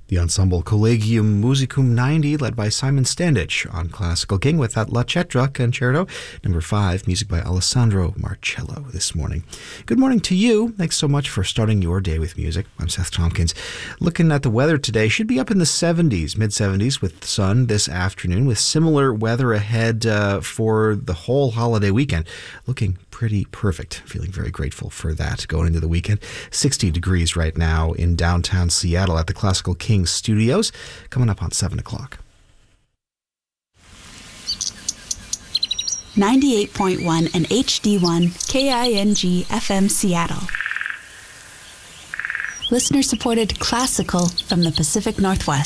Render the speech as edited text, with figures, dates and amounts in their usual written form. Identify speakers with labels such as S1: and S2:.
S1: The ensemble Collegium Musicum 90, led by Simon Standich on Classical King with that La Cetra Concerto, number 5, music by Alessandro Marcello this morning. Good morning to you. Thanks so much for starting your day with music. I'm Seth Tompkins. Looking at the weather today, should be up in the 70s, mid-70s with sun this afternoon, with similar weather ahead for the whole holiday weekend. Looking pretty perfect. Feeling very grateful for that going into the weekend. 60 degrees right now in downtown Seattle at the Classical King Studios. Coming up on 7 o'clock.
S2: 98.1 and HD1 KING FM Seattle. Listener-supported classical from the Pacific Northwest.